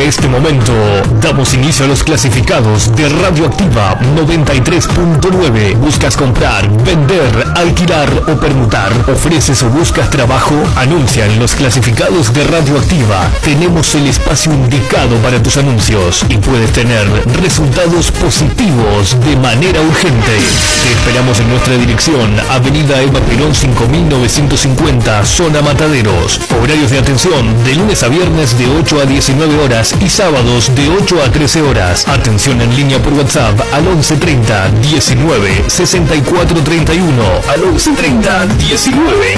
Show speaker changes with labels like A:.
A: este momento damos inicio a los clasificados de Radioactiva 93.9. ¿Buscas comprar, vender, alquilar o permutar? ¿Ofreces o buscas trabajo? Anuncia en los clasificados de Radioactiva. Tenemos el espacio indicado para tus anuncios y puedes tener resultados positivos de manera urgente. Te esperamos en nuestra dirección, Avenida Eva Perón 5950, Zona Mataderos. Horarios de atención de lunes a viernes de 8 a 19 horas y sábados de 8 a 13 horas. Atención en línea por WhatsApp al 1130 19 64 31, al 1130 19